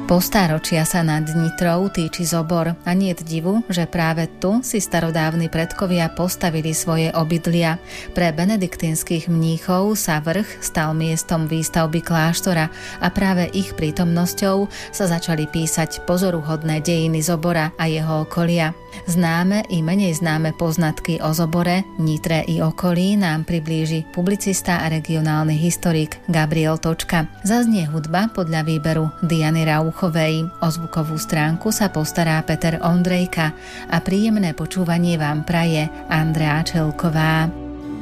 Po stáročia sa nad Nitrou týči Zobor a niet divu, že práve tu si starodávni predkovia postavili svoje obydlia. Pre benediktínskych mníchov sa vrch stal miestom výstavby kláštora a práve ich prítomnosťou sa začali písať pozoruhodné dejiny Zobora a jeho okolia. Známe i menej známe poznatky o Zobore, Nitre i okolí nám priblíži publicista a regionálny historik Gabriel Točka. Zaznie hudba podľa výberu Diany Rauchovej. O zvukovú stránku sa postará Peter Ondrejka a príjemné počúvanie vám praje Andrea Čelková.